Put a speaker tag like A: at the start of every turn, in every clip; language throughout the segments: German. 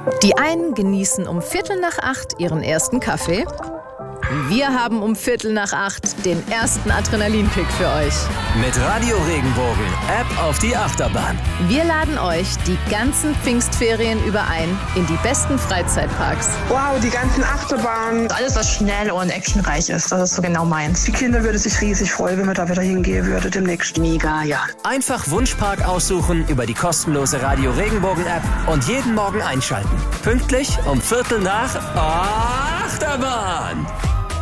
A: Die einen genießen um 7:45 ihren ersten Kaffee. Wir haben um 7:45 den ersten Adrenalinkick für euch.
B: Mit Radio Regenbogen, App auf die Achterbahn.
A: Wir laden euch die ganzen Pfingstferien über ein in die besten Freizeitparks.
C: Wow, die ganzen Achterbahnen.
D: Alles, was schnell und actionreich ist, das ist so genau meins.
C: Die Kinder würden sich riesig freuen, wenn wir da wieder hingehen würden demnächst.
D: Mega, ja.
B: Einfach Wunschpark aussuchen über die kostenlose Radio Regenbogen App und jeden Morgen einschalten. Pünktlich um 7:45 Achterbahn.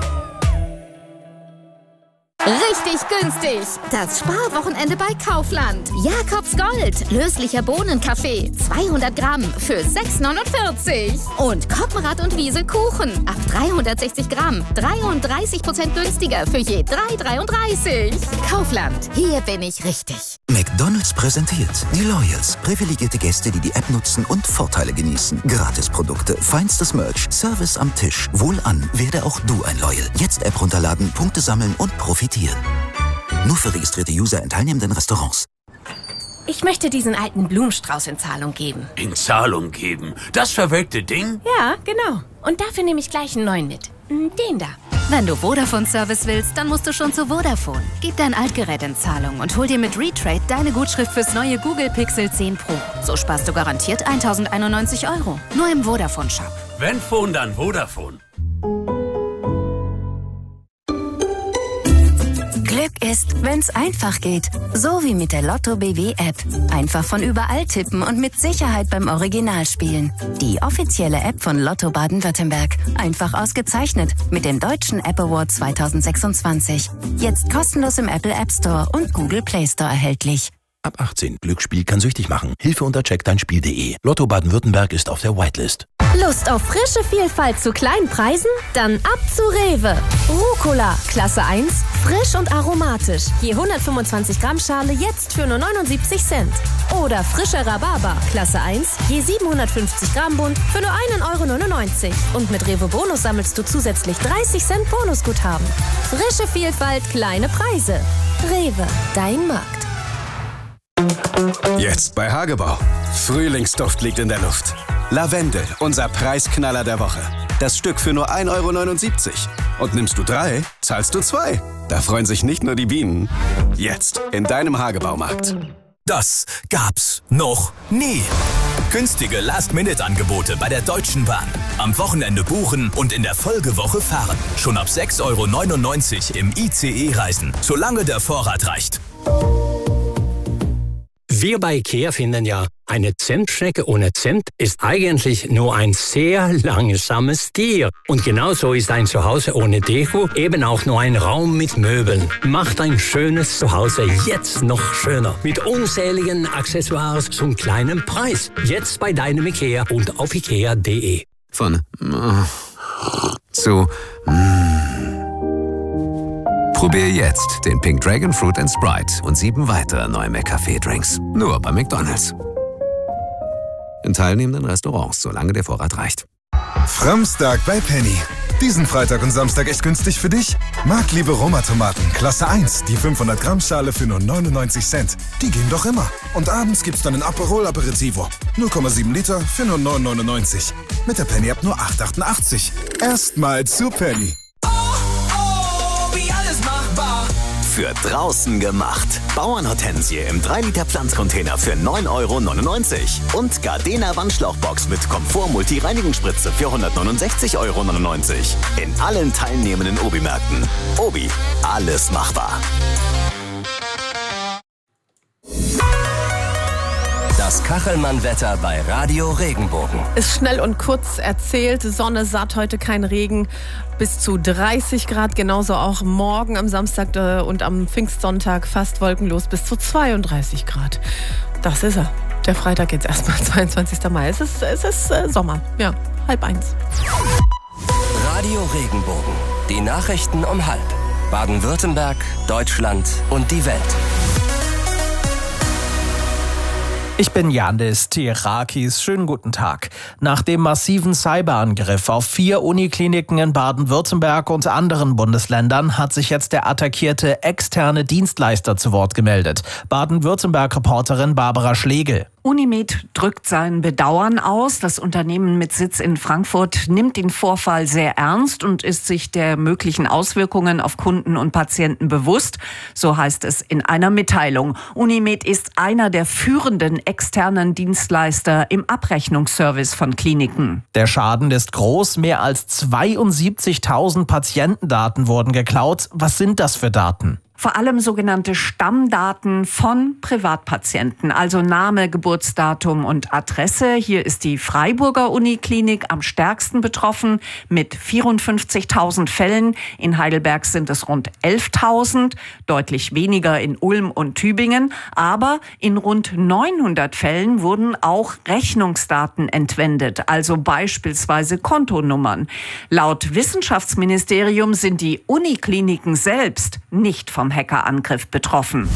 E: Richtig günstig. Das Sparwochenende bei Kaufland. Jakobs Gold. Löslicher Bohnenkaffee. 200 Gramm für 6,49. Und Koppenrad und Wiesel Kuchen. Ab 360 Gramm. 33% günstiger für je 3,33. Kaufland. Hier bin ich richtig.
F: McDonald's präsentiert die Loyals. Privilegierte Gäste, die die App nutzen und Vorteile genießen. Gratisprodukte, feinstes Merch, Service am Tisch. Wohlan, werde auch du ein Loyal. Jetzt App runterladen, Punkte sammeln und profitieren. Nur für registrierte User in teilnehmenden Restaurants.
G: Ich möchte diesen alten Blumenstrauß in Zahlung geben.
H: In Zahlung geben? Das verwelkte Ding?
G: Ja, genau. Und dafür nehme ich gleich einen neuen mit. Den da.
I: Wenn du Vodafone-Service willst, dann musst du schon zu Vodafone. Gib dein Altgerät in Zahlung und hol dir mit Retrade deine Gutschrift fürs neue Google Pixel 10 Pro. So sparst du garantiert 1.091 €. Nur im Vodafone-Shop.
H: Wenn Phone, dann Vodafone.
I: Glück ist, wenn's einfach geht. So wie mit der Lotto BW-App. Einfach von überall tippen und mit Sicherheit beim Original spielen. Die offizielle App von Lotto Baden-Württemberg. Einfach ausgezeichnet mit dem Deutschen App Award 2026. Jetzt kostenlos im Apple App Store und Google Play Store erhältlich.
J: Ab 18. Glücksspiel kann süchtig machen. Hilfe unter checkdeinspiel.de. Lotto Baden-Württemberg ist auf der Whitelist.
K: Lust auf frische Vielfalt zu kleinen Preisen? Dann ab zu Rewe. Rucola, Klasse 1, frisch und aromatisch. Je 125 Gramm Schale jetzt für nur 79 Cent. Oder frischer Rhabarber, Klasse 1, je 750 Gramm Bund für nur 1,99 €. Und mit Rewe Bonus sammelst du zusätzlich 30 Cent Bonusguthaben. Frische Vielfalt, kleine Preise. Rewe, dein Markt.
L: Jetzt bei Hagebau. Frühlingsduft liegt in der Luft. Lavendel, unser Preisknaller der Woche. Das Stück für nur 1,79 €. Und nimmst du 3, zahlst du 2. Da freuen sich nicht nur die Bienen. Jetzt in deinem Hagebaumarkt.
M: Das gab's noch nie. Günstige Last-Minute-Angebote bei der Deutschen Bahn. Am Wochenende buchen und in der Folgewoche fahren. Schon ab 6,99 € im ICE reisen, solange der Vorrat reicht.
N: Wir bei IKEA finden ja, eine Zentstrecke ohne Cent ist eigentlich nur ein sehr langsames Tier. Und genauso ist ein Zuhause ohne Deko eben auch nur ein Raum mit Möbeln. Macht ein schönes Zuhause jetzt noch schöner. Mit unzähligen Accessoires zum kleinen Preis. Jetzt bei deinem IKEA und auf ikea.de.
O: Von zu Probier jetzt den Pink Dragon Fruit & Sprite und 7 weitere neue McCafé-Drinks. Nur bei McDonald's. In teilnehmenden Restaurants, solange der Vorrat reicht.
P: Framstag bei Penny. Diesen Freitag und Samstag echt günstig für dich? Marktliebe Roma-Tomaten, Klasse 1, die 500 Gramm Schale für nur 99 Cent. Die gehen doch immer. Und abends gibt's dann ein Aperol Aperitivo. 0,7 Liter für nur 9,99. Mit der Penny-App nur 8,88. Erstmal zu Penny.
B: Für draußen gemacht. Bauernhortensie im 3-Liter Pflanzcontainer für 9,99 € und Gardena Wandschlauchbox mit Komfort-Multi-Reinigungsspritze für 169,99 € in allen teilnehmenden Obi-Märkten. Obi, alles machbar. Das Kachelmann-Wetter bei Radio Regenbogen.
A: Ist schnell und kurz erzählt. Sonne, satt, heute kein Regen. Bis zu 30 Grad. Genauso auch morgen am Samstag und am Pfingstsonntag fast wolkenlos bis zu 32 Grad. Das ist er. Der Freitag jetzt erstmal, 22. Mai. Es ist Sommer. Ja, 12:30.
B: Radio Regenbogen. Die Nachrichten um 12:30. Baden-Württemberg, Deutschland und die Welt.
Q: Ich bin Yandis Tirakis. Schönen guten Tag. Nach dem massiven Cyberangriff auf 4 Unikliniken in Baden-Württemberg und anderen Bundesländern hat sich jetzt der attackierte externe Dienstleister zu Wort gemeldet. Baden-Württemberg-Reporterin Barbara Schlegel.
R: Unimed drückt sein Bedauern aus. Das Unternehmen mit Sitz in Frankfurt nimmt den Vorfall sehr ernst und ist sich der möglichen Auswirkungen auf Kunden und Patienten bewusst. So heißt es in einer Mitteilung. Unimed ist einer der führenden externen Dienstleister im Abrechnungsservice von Kliniken.
Q: Der Schaden ist groß. Mehr als 72.000 Patientendaten wurden geklaut. Was sind das für Daten?
R: Vor allem sogenannte Stammdaten von Privatpatienten, also Name, Geburtsdatum und Adresse. Hier ist die Freiburger Uniklinik am stärksten betroffen mit 54.000 Fällen. In Heidelberg sind es rund 11.000, deutlich weniger in Ulm und Tübingen. Aber in rund 900 Fällen wurden auch Rechnungsdaten entwendet, also beispielsweise Kontonummern. Laut Wissenschaftsministerium sind die Unikliniken selbst nicht vom Hackerangriff betroffen.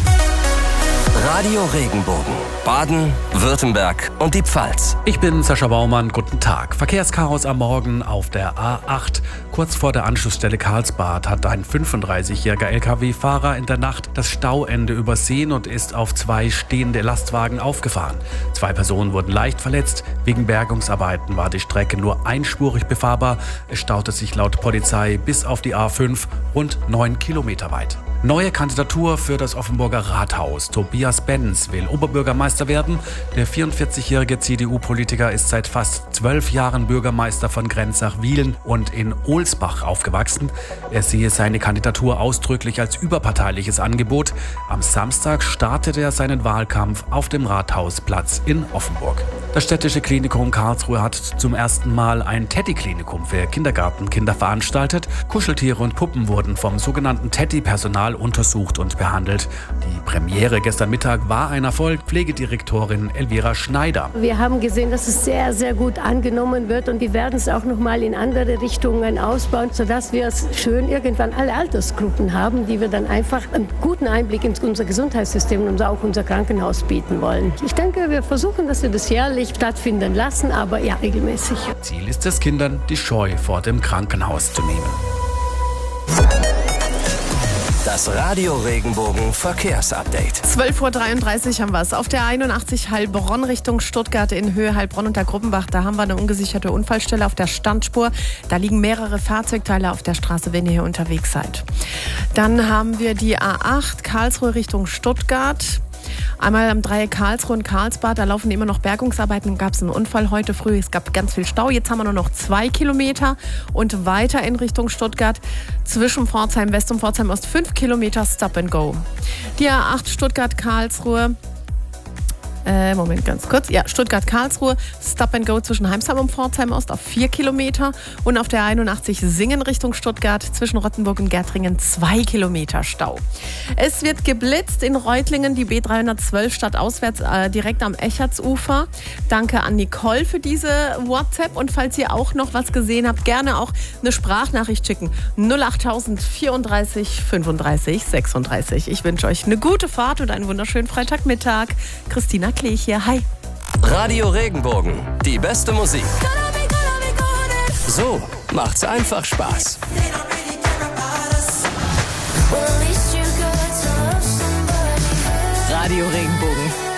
S: Radio Regenbogen, Baden, Württemberg und die Pfalz.
T: Ich bin Sascha Baumann, guten Tag. Verkehrschaos am Morgen auf der A8. Kurz vor der Anschlussstelle Karlsbad hat ein 35-jähriger Lkw-Fahrer in der Nacht das Stauende übersehen und ist auf 2 stehende Lastwagen aufgefahren. 2 Personen wurden leicht verletzt. Wegen Bergungsarbeiten war die Strecke nur einspurig befahrbar. Es staute sich laut Polizei bis auf die A5 rund 9 Kilometer weit. Neue Kandidatur für das Offenburger Rathaus. Tobias Benz will Oberbürgermeister werden. Der 44-jährige CDU-Politiker ist seit fast 12 Jahren Bürgermeister von Grenzach-Wielen und in Ohlsbach aufgewachsen. Er sehe seine Kandidatur ausdrücklich als überparteiliches Angebot. Am Samstag startete er seinen Wahlkampf auf dem Rathausplatz in Offenburg. Das städtische Klinikum Karlsruhe hat zum ersten Mal ein Teddy-Klinikum für Kindergartenkinder veranstaltet. Kuscheltiere und Puppen wurden vom sogenannten Teddy-Personal untersucht und behandelt. Die Premiere gestern Mittag war ein Erfolg. Pflegedirektorin Elvira Schneider.
U: Wir haben gesehen, dass es sehr, sehr gut angenommen wird und wir werden es auch noch mal in andere Richtungen ausbauen, sodass wir es schön irgendwann alle Altersgruppen haben, die wir dann einfach einen guten Einblick in unser Gesundheitssystem und auch unser Krankenhaus bieten wollen. Ich denke, wir versuchen, dass wir das jährlich stattfinden lassen, aber ja, regelmäßig.
T: Ziel ist es, Kindern die Scheu vor dem Krankenhaus zu nehmen.
S: Das Radio Regenbogen Verkehrsupdate.
A: 12:33 Uhr haben wir es. Auf der 81 Heilbronn Richtung Stuttgart in Höhe Heilbronn unter Gruppenbach. Da haben wir eine ungesicherte Unfallstelle auf der Standspur. Da liegen mehrere Fahrzeugteile auf der Straße, wenn ihr hier unterwegs seid. Dann haben wir die A8 Karlsruhe Richtung Stuttgart. Einmal am Dreieck Karlsruhe und Karlsbad, da laufen immer noch Bergungsarbeiten. Gab es einen Unfall heute früh, es gab ganz viel Stau. Jetzt haben wir nur noch 2 Kilometer und weiter in Richtung Stuttgart zwischen Pforzheim West und Pforzheim Ost 5 Kilometer Stop and Go. Die A8 Stuttgart-Karlsruhe. Moment, ganz kurz. Ja, Stuttgart-Karlsruhe, Stop and Go zwischen Heimsheim und Pforzheim Ost auf 4 Kilometer. Und auf der 81 Singen Richtung Stuttgart zwischen Rottenburg und Gärtringen 2 Kilometer Stau. Es wird geblitzt in Reutlingen, die B312 stadtauswärts direkt am Echertsufer. Danke an Nicole für diese WhatsApp. Und falls ihr auch noch was gesehen habt, gerne auch eine Sprachnachricht schicken. 08000 34 35 36. Ich wünsche euch eine gute Fahrt und einen wunderschönen Freitagmittag. Christina Klich hier. Hi.
S: Radio Regenbogen. Die beste Musik. So macht's einfach Spaß.
A: Radio Regenbogen.